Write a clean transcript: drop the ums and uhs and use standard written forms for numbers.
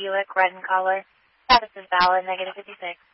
Buick, red in color. Status is valid, -56.